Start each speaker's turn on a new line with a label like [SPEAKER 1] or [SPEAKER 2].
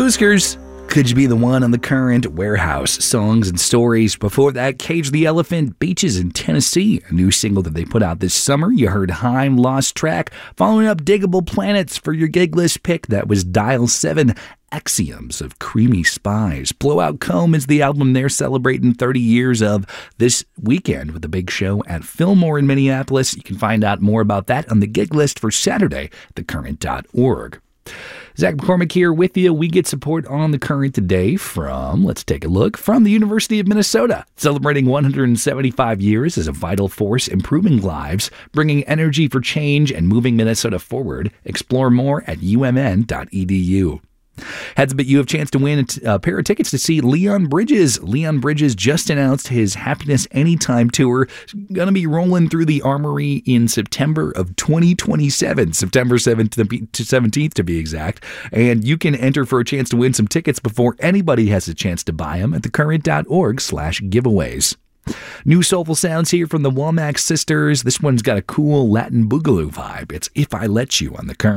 [SPEAKER 1] Huskers, Could You Be the One on The Current, Warehouse, Songs and Stories. Before that, Cage the Elephant, Beaches in Tennessee, a new single that they put out this summer. You heard Haim, Lost Track. Following up, Diggable Planets for your gig list pick. That was Dial 7, Axioms of Creamy Spies. Blowout Comb is the album they're celebrating 30 years of this weekend with a big show at Fillmore in Minneapolis. You can find out more about that on the gig list for Saturday at thecurrent.org. Zach McCormick here with you. We get support on The Current today from, let's take a look, from the University of Minnesota. Celebrating 175 years as a vital force improving lives, bringing energy for change and moving Minnesota forward. Explore more at umn.edu. Heads up, you have a chance to win a pair of tickets to see Leon Bridges. Leon Bridges just announced his Happiness Anytime tour. Going to be rolling through the Armory in September of 2027, September 7th to 17th to be exact. And you can enter for a chance to win some tickets before anybody has a chance to buy them at thecurrent.org/giveaways. New soulful sounds here from the Womack Sisters. This one's got a cool Latin boogaloo vibe. It's If I Let You on The Current.